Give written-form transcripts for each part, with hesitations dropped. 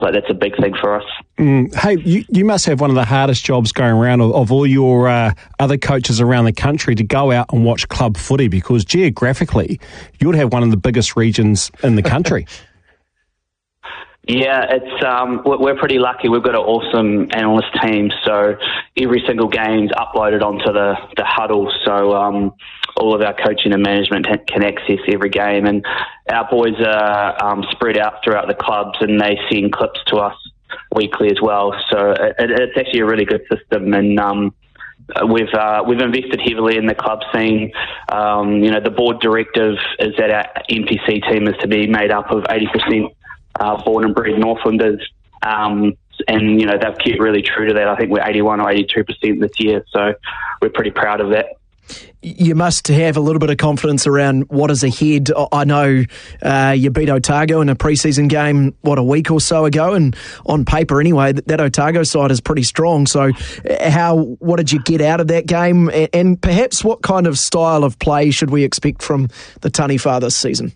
like that's a big thing for us. Hey, you must have one of the hardest jobs going around of all your other coaches around the country to go out and watch club footy, because geographically you'd have one of the biggest regions in the country. Yeah, it's we're pretty lucky. We've got an awesome analyst team, so every single game's uploaded onto the huddle, so all of our coaching and management can access every game, and our boys are spread out throughout the clubs, and they send clips to us weekly as well. So it's actually a really good system, and we've invested heavily in the club scene. The board directive is that our NPC team is to be made up of 80% born and bred Northlanders, and they've kept really true to that. I think we're 81 or 82% this year, so we're pretty proud of that. You must have a little bit of confidence around what is ahead. I know you beat Otago in a pre-season game, a week or so ago, and on paper anyway, that Otago side is pretty strong. So what did you get out of that game, and perhaps what kind of style of play should we expect from the Taniwha this season?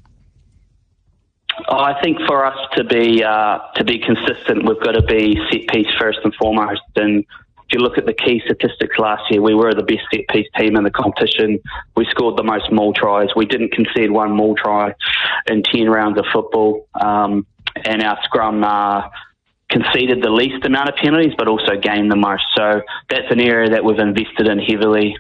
I think for us to be consistent, we've got to be set piece first and foremost. And if you look at the key statistics last year, we were the best set piece team in the competition. We scored the most maul tries. We didn't concede one maul try in 10 rounds of football. And our scrum conceded the least amount of penalties, but also gained the most. So that's an area that we've invested in heavily.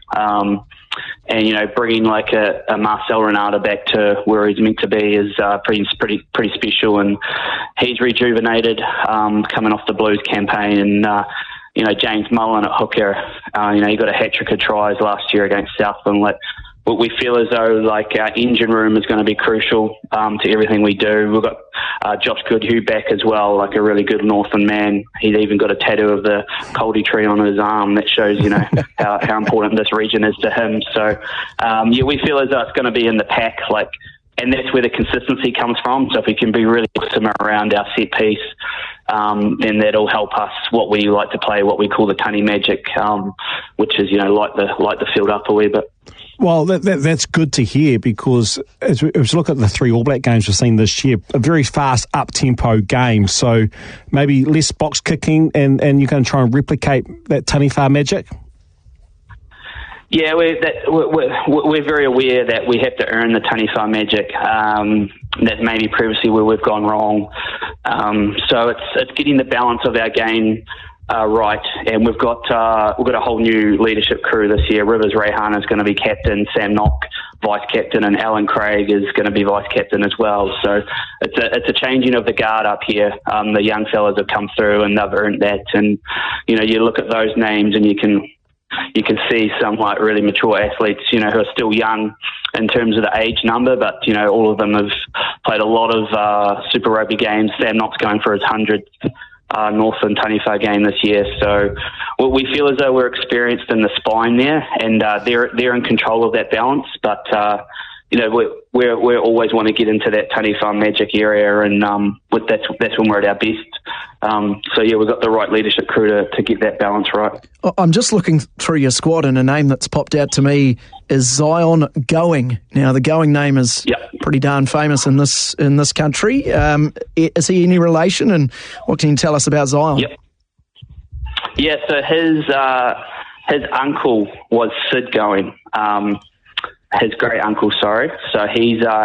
And bringing like a Marcel Ronaldo back to where he's meant to be is pretty special, and he's rejuvenated coming off the Blues campaign. And James Mullen at hooker, he got a hat trick of tries last year against Southland. But we feel as though our engine room is going to be crucial to everything we do. We've got Josh Goodhue back as well, a really good Northland man. He's even got a tattoo of the Caldy tree on his arm that shows, how important this region is to him. So, we feel as though it's going to be in the pack, and that's where the consistency comes from. So if we can be really awesome around our set piece, then that'll help us what we like to play, what we call the Tani Magic, which is, light the field up a wee bit. Well, that's good to hear, because as we look at the 3 All Black games we've seen this year, a very fast, up-tempo game. So maybe less box kicking, and you're going to try and replicate that Taniwha magic? Yeah, we're very aware that we have to earn the Taniwha magic. That's maybe previously where we've gone wrong. So it's getting the balance of our game right, and we've got a whole new leadership crew this year. Rivers Rehan is going to be captain, Sam Knock vice captain, and Alan Craig is going to be vice captain as well. So it's a changing of the guard up here. The young fellas have come through and they've earned that, and you look at those names and you can see some really mature athletes, who are still young in terms of the age number, but all of them have played a lot of Super Rugby games. Sam Knock's going for his 100th Northland Taniwha game this year, so we feel as though we're experienced in the spine there, and they're in control of that balance. But we always want to get into that Taniwha magic area, and that's when we're at our best. We've got the right leadership crew to get that balance right. I'm just looking through your squad, and a name that's popped out to me is Zion Going. Now, the Going name is pretty darn famous in this country. Is he any relation, and what can you tell us about Zion? Yep. Yeah, so his uncle was Sid Going. His great uncle, sorry. So he's